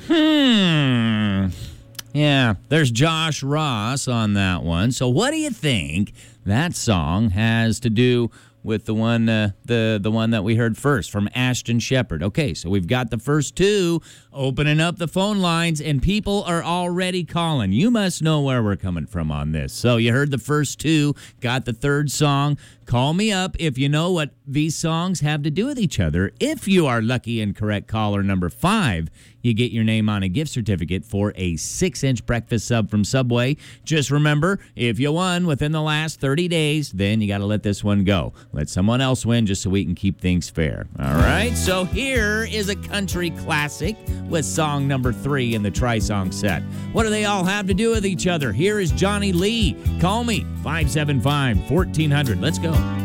Yeah, there's Josh Ross on that one. So what do you think that song has to do with the one the one that we heard first from Ashton Shepherd? Okay, so we've got the first two opening up the phone lines, and people are already calling. You must know where we're coming from on this. So you heard the first two, got the third song. Call me up if you know what these songs have to do with each other. If you are lucky and correct caller number 5, you get your name on a gift certificate for a 6-inch breakfast sub from Subway. Just remember, if you won within the last 30 days, then you got to let this one go. Let someone else win just so we can keep things fair. All right, so here is a country classic with song number 3 in the Tri-Song set. What do they all have to do with each other? Here is Johnny Lee. Call me, 575-1400. Let's go.